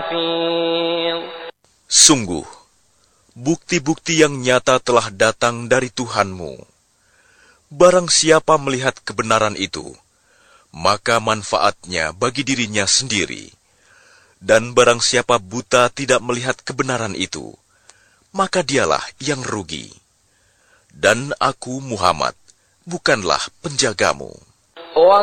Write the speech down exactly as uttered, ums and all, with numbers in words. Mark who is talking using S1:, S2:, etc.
S1: حفيظ.
S2: Sungguh, bukti-bukti yang nyata telah datang dari Tuhanmu. Barang siapa melihat kebenaran itu, maka manfaatnya bagi dirinya sendiri. Dan barang siapa buta tidak melihat kebenaran itu, maka dialah yang rugi. Dan aku Muhammad bukanlah penjagamu.